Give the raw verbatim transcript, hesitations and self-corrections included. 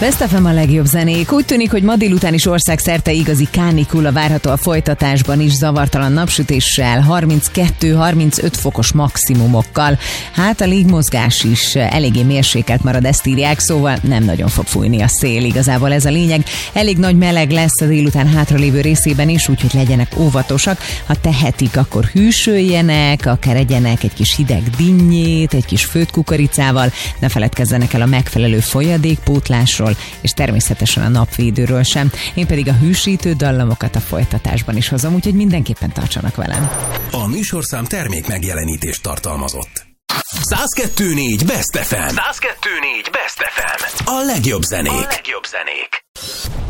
Best ef em a legjobb zenék. Úgy tűnik, hogy ma délután is országszerte igazi kánikula várható a folytatásban is, zavartalan napsütéssel, harminckettő-harmincöt fokos maximumokkal. Hát a légmozgás is eléggé mérsékelt marad, ezt írják, szóval nem nagyon fog fújni a szél, igazából ez a lényeg. Elég nagy meleg lesz a délután hátralévő részében is, úgyhogy legyenek óvatosak. Ha tehetik, akkor hűsöljenek, akár egyenek egy kis hideg dinnyét, egy kis főtt kukoricával, ne feledkezzenek el a megfelelő folyadékpótlásról, és természetesen a napvédőről sem. Én pedig a hűsítő dallamokat a folytatásban is hozom, úgyhogy mindenképpen tartsanak velem. A műsorszám termék megjelenítést tartalmazott. száz kettő négy Best ef em. száz kettő négy Best ef em. A legjobb zenék. A legjobb zenék.